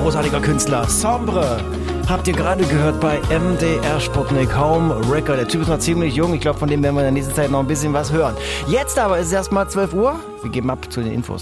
großartiger Künstler. Sombre. Habt ihr gerade gehört bei MDR Sputnik Home Record. Der Typ ist noch ziemlich jung. Ich glaube, von dem werden wir in der nächsten Zeit noch ein bisschen was hören. Jetzt aber ist es erstmal 12 Uhr. Wir geben ab zu den Infos.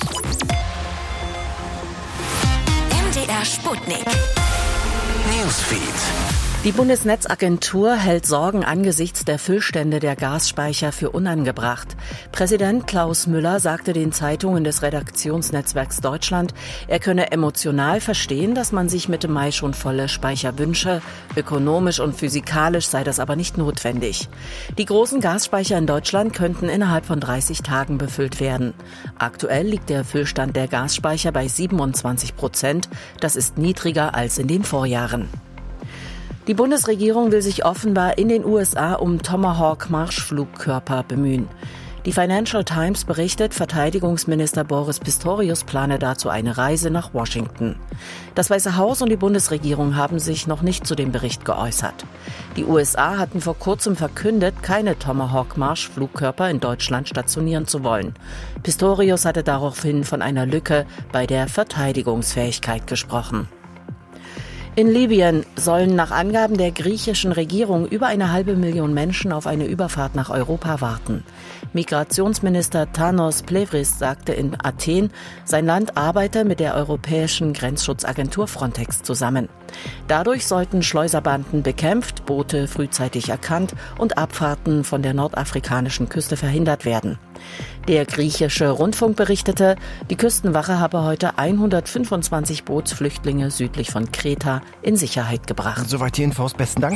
MDR Sputnik. Newsfeed. Die Bundesnetzagentur hält Sorgen angesichts der Füllstände der Gasspeicher für unangebracht. Präsident Klaus Müller sagte den Zeitungen des Redaktionsnetzwerks Deutschland, er könne emotional verstehen, dass man sich Mitte Mai schon volle Speicher wünsche. Ökonomisch und physikalisch sei das aber nicht notwendig. Die großen Gasspeicher in Deutschland könnten innerhalb von 30 Tagen befüllt werden. Aktuell liegt der Füllstand der Gasspeicher bei 27%. Das ist niedriger als in den Vorjahren. Die Bundesregierung will sich offenbar in den USA um Tomahawk-Marschflugkörper bemühen. Die Financial Times berichtet, Verteidigungsminister Boris Pistorius plane dazu eine Reise nach Washington. Das Weiße Haus und die Bundesregierung haben sich noch nicht zu dem Bericht geäußert. Die USA hatten vor kurzem verkündet, keine Tomahawk-Marschflugkörper in Deutschland stationieren zu wollen. Pistorius hatte daraufhin von einer Lücke bei der Verteidigungsfähigkeit gesprochen. In Libyen sollen nach Angaben der griechischen Regierung über 500.000 Menschen auf eine Überfahrt nach Europa warten. Migrationsminister Tanos Plevris sagte in Athen, sein Land arbeite mit der europäischen Grenzschutzagentur Frontex zusammen. Dadurch sollten Schleuserbanden bekämpft, Boote frühzeitig erkannt und Abfahrten von der nordafrikanischen Küste verhindert werden. Der griechische Rundfunk berichtete, die Küstenwache habe heute 125 Bootsflüchtlinge südlich von Kreta in Sicherheit gebracht. Soweit die Infos. Besten Dank.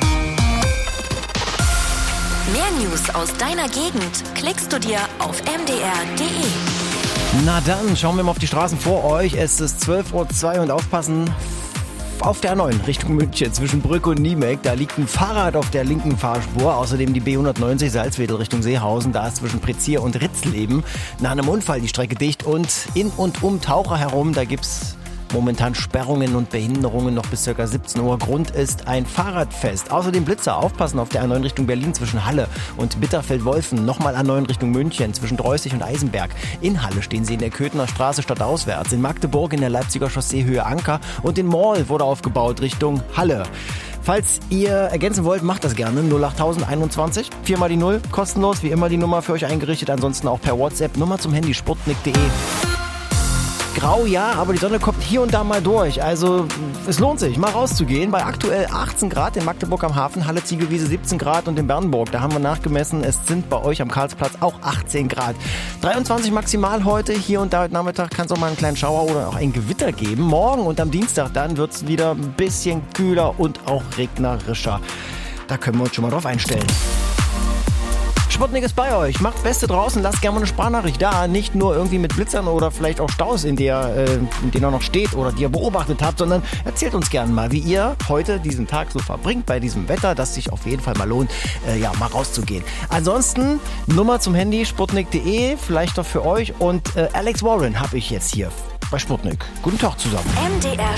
Mehr News aus deiner Gegend klickst du dir auf mdr.de. Na dann, schauen wir mal auf die Straßen vor euch. Es ist 12:02 Uhr und aufpassen. Auf der A9 Richtung München zwischen Brück und Niemek, da liegt ein Fahrrad auf der linken Fahrspur. Außerdem die B190 Salzwedel Richtung Seehausen, da ist zwischen Prezier und Ritzleben nach einem Unfall die Strecke dicht. Und in und um Taucher herum, da gibt's momentan Sperrungen und Behinderungen noch bis ca. 17 Uhr. Grund ist ein Fahrradfest. Außerdem Blitzer, aufpassen auf der A9 Richtung Berlin zwischen Halle und Bitterfeld-Wolfen. Nochmal A9 Richtung München zwischen Dreußig und Eisenberg. In Halle stehen sie in der Köthener Straße stadtauswärts. In Magdeburg in der Leipziger Chaussee Höhe Anker. Und in Mall wurde aufgebaut Richtung Halle. Falls ihr ergänzen wollt, macht das gerne. 08021, 4 mal die 0, kostenlos, wie immer die Nummer für euch eingerichtet. Ansonsten auch per WhatsApp, Nummer zum Handy, sputnik.de. Grau, ja, aber die Sonne kommt hier und da mal durch. Also es lohnt sich, mal rauszugehen. Bei aktuell 18 Grad in Magdeburg am Hafen, Halle Ziegelwiese 17 Grad und in Bernburg, da haben wir nachgemessen, es sind bei euch am Karlsplatz auch 18 Grad. 23 maximal heute, hier und da heute Nachmittag kann es auch mal einen kleinen Schauer oder auch ein Gewitter geben. Morgen und am Dienstag dann wird es wieder ein bisschen kühler und auch regnerischer. Da können wir uns schon mal drauf einstellen. Sputnik ist bei euch. Macht das Beste draußen. Lasst gerne mal eine Sprachnachricht da. Nicht nur irgendwie mit Blitzern oder vielleicht auch Staus, in denen er noch steht oder die ihr beobachtet habt, sondern erzählt uns gerne mal, wie ihr heute diesen Tag so verbringt bei diesem Wetter, dass sich auf jeden Fall mal lohnt, mal rauszugehen. Ansonsten Nummer zum Handy, sputnik.de, vielleicht doch für euch. Und Alex Warren habe ich jetzt hier bei Sputnik. Guten Tag zusammen. MDR